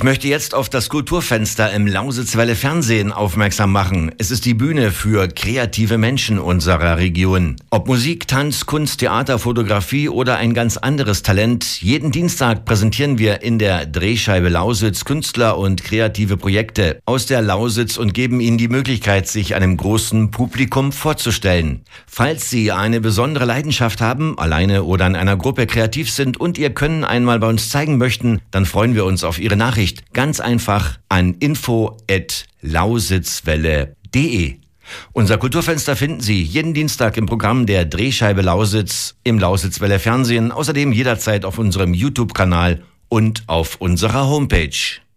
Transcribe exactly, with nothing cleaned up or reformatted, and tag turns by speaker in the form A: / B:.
A: Ich möchte jetzt auf das Kulturfenster im Lausitzwelle Fernsehen aufmerksam machen. Es ist die Bühne für kreative Menschen unserer Region. Ob Musik, Tanz, Kunst, Theater, Fotografie oder ein ganz anderes Talent, jeden Dienstag präsentieren wir in der Drehscheibe Lausitz Künstler und kreative Projekte aus der Lausitz und geben ihnen die Möglichkeit, sich einem großen Publikum vorzustellen. Falls Sie eine besondere Leidenschaft haben, alleine oder in einer Gruppe kreativ sind und Ihr Können einmal bei uns zeigen möchten, dann freuen wir uns auf Ihre Nachricht. Ganz einfach an info at lausitzwelle punkt de. Unser Kulturfenster finden Sie jeden Dienstag im Programm der Drehscheibe Lausitz im Lausitzwelle Fernsehen, außerdem jederzeit auf unserem YouTube-Kanal und auf unserer Homepage.